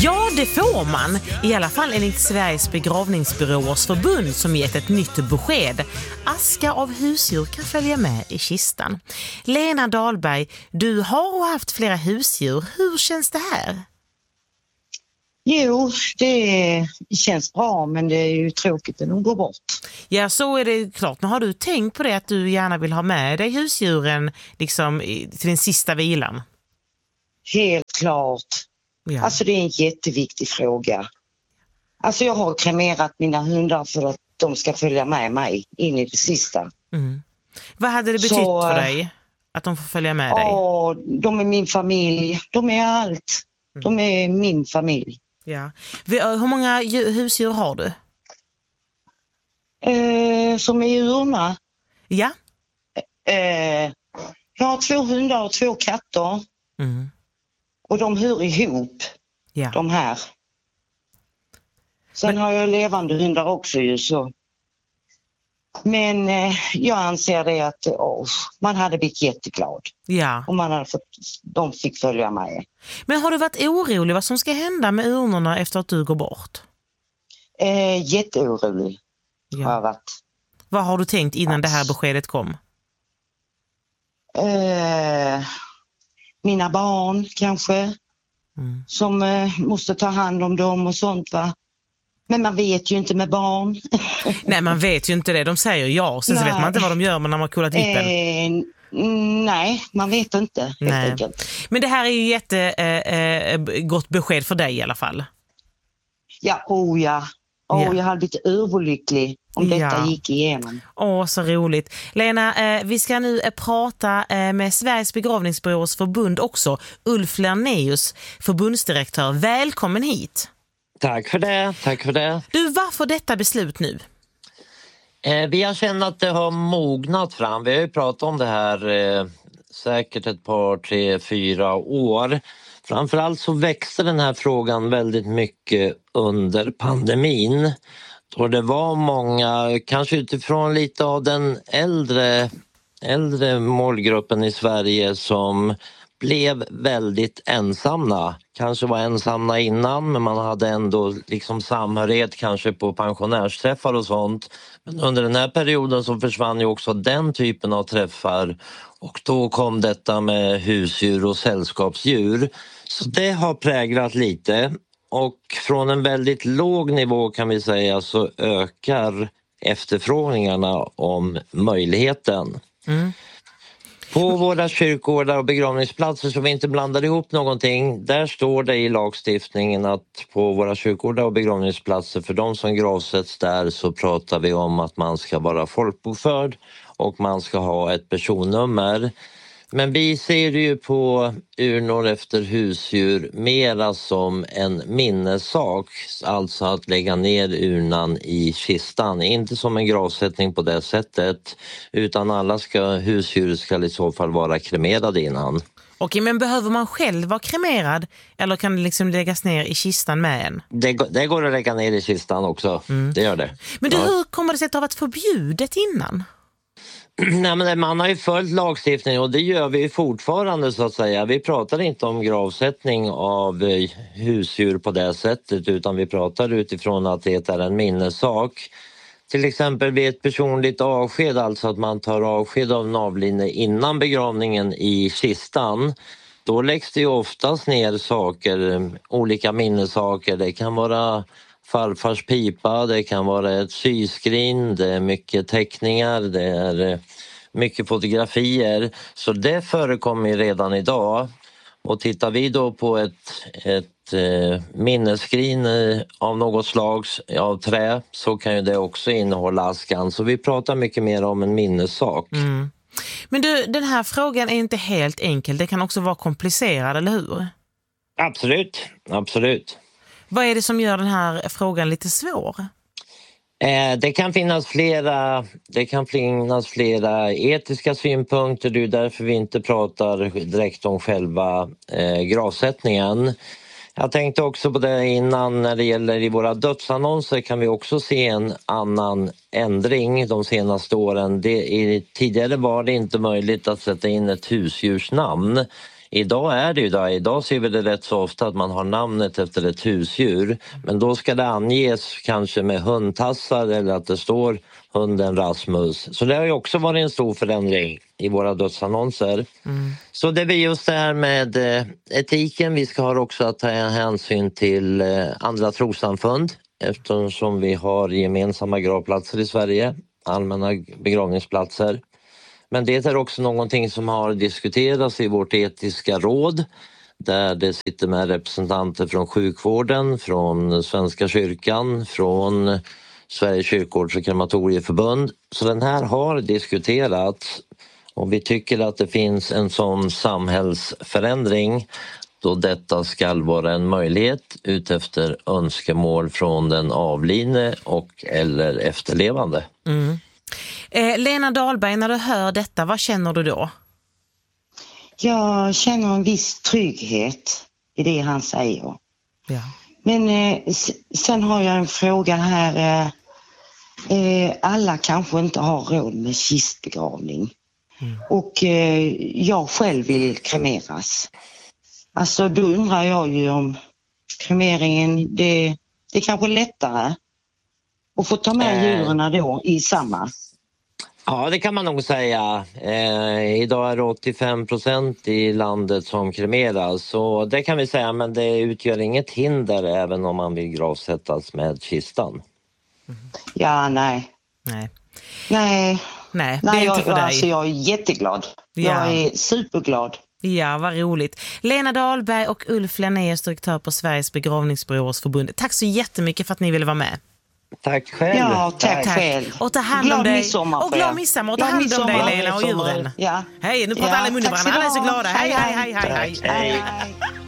Ja, det får man. I alla fall enligt Sveriges begravningsbyråers förbund som gett ett nytt besked. Aska av husdjur kan följa med i kistan. Lena Dahlberg, du har haft flera husdjur. Hur känns det här? Jo, det känns bra, men det är ju tråkigt att de går bort. Ja, så är det klart. Men har du tänkt på det att du gärna vill ha med dig husdjuren liksom, till den sista vilan? Helt klart. Ja. Alltså det är en jätteviktig fråga. Alltså jag har kremerat mina hundar för att de ska följa med mig in i det sista. Mm. Vad hade det betytt för dig att de får följa med dig? De är min familj. De är allt. De är min familj. Ja. Hur många husdjur har du? Som är djurna. Ja. Jag har 2 hundar och 2 katter. Mm. Och de hör ihop, de här. Sen har jag levande hundar också ju så. Men jag anser det att man hade blivit jätteglad. Ja. Om de fick följa med. Men har du varit orolig vad som ska hända med urnorna efter att du går bort? Jätteorolig har jag varit. Vad har du tänkt innan det här beskedet kom? Mina barn kanske. Som måste ta hand om dem och sånt va. Men man vet ju inte med barn. Nej, man vet ju inte det. De säger ja, sen så vet man inte vad de gör när man har kollat vippen. Nej, man vet inte helt enkelt. Men det här är ju jättegott besked för dig i alla fall. Ja. Jag hade blivit överlycklig om detta gick igenom. Så roligt. Lena, vi ska nu prata med Sveriges begravningsbyråers förbund också. Ulf Lernéus, förbundsdirektör. Välkommen hit. Tack för det. Du, varför detta beslut nu? Vi har känt att det har mognat fram. Vi har ju pratat om det här säkert ett par, 3, 4 år. Framförallt så växte den här frågan väldigt mycket under pandemin. Då det var många, kanske utifrån lite av den äldre målgruppen i Sverige som blev väldigt ensamma. Kanske var ensamma innan men man hade ändå liksom samhörighet kanske på pensionärsträffar och sånt. Men under den här perioden så försvann ju också den typen av träffar och då kom detta med husdjur och sällskapsdjur. Så det har präglat lite och från en väldigt låg nivå kan vi säga så ökar efterfrågningarna om möjligheten. På våra kyrkogårdar och begravningsplatser så vi inte blandar ihop någonting. Där står det i lagstiftningen att på våra kyrkogårdar och begravningsplatser för de som gravsätts där så pratar vi om att man ska vara folkbokförd och man ska ha ett personnummer. Men vi ser ju på urnor efter husdjur mera som en minnessak, alltså att lägga ner urnan i kistan. Inte som en gravsättning på det sättet, utan husdjur ska i så fall vara kremerade innan. Okej, men behöver man själv vara kremerad eller kan det liksom läggas ner i kistan med en? Det går att lägga ner i kistan också, det gör det. Men du, hur kommer det sig att det har varit förbjudet innan? Nej, men man har ju följt lagstiftningen och det gör vi fortfarande så att säga. Vi pratar inte om gravsättning av husdjur på det sättet utan vi pratar utifrån att det är en minnessak. Till exempel vid ett personligt avsked, alltså att man tar avsked av en avlidne innan begravningen i kistan. Då läggs det ju oftast ner saker, olika minnesaker. Det kan vara farfars pipa, det kan vara ett syskrin, det är mycket teckningar, det är mycket fotografier. Så det förekommer redan idag. Och tittar vi då på ett minnesskrin av något slag av trä så kan ju det också innehålla askan. Så vi pratar mycket mer om en minnessak. Men du, den här frågan är inte helt enkel. Det kan också vara komplicerad, eller hur? Absolut. Vad är det som gör den här frågan lite svår? Det kan finnas flera etiska synpunkter. Det är därför vi inte pratar direkt om själva gravsättningen. Jag tänkte också på det innan när det gäller i våra dödsannonser kan vi också se en annan ändring de senaste åren. Tidigare var det inte möjligt att sätta in ett husdjursnamn Idag är det ju där. Idag ser vi det rätt så ofta att man har namnet efter ett husdjur. Men då ska det anges kanske med hundtassar eller att det står hunden Rasmus. Så det har ju också varit en stor förändring i våra dödsannonser. Så det är just det här med etiken. Vi ska ha också att ta hänsyn till andra trossamfund eftersom vi har gemensamma gravplatser i Sverige, allmänna begravningsplatser. Men det är också någonting som har diskuterats i vårt etiska råd där det sitter med representanter från sjukvården, från Svenska kyrkan, från Sveriges kyrkogårds- och krematorieförbund. Så den här har diskuterats och vi tycker att det finns en sån samhällsförändring då detta ska vara en möjlighet utefter önskemål från den avlidne och eller efterlevande. Lena Dahlberg, när du hör detta, vad känner du då? Jag känner en viss trygghet i det han säger. Ja. Men sen har jag en fråga här. Alla kanske inte har råd med kistbegravning. Och jag själv vill kremeras. Alltså då undrar jag ju om kremeringen, det är kanske lättare att få ta med djuren då i samma. Ja, det kan man nog säga. Idag är det 85% i landet som kremeras. Så det kan vi säga, men det utgör inget hinder även om man vill gravsättas med kistan. Ja, nej. Nej, det är inte för dig. Alltså, jag är jätteglad. Ja. Jag är superglad. Ja, vad roligt. Lena Dahlberg och Ulf Lennéus, direktör på Sveriges begravningsbyråers förbund. Tack så jättemycket för att ni ville vara med. Tack själv. Ja, tack själv. Och ta hand om dig. Midsommar. Och glad midsommar. Och ta hand om dig, Lena, och djuren. Ja. Hej, nu pratar alla i munnen. Alla är så glada. Hej. Hej.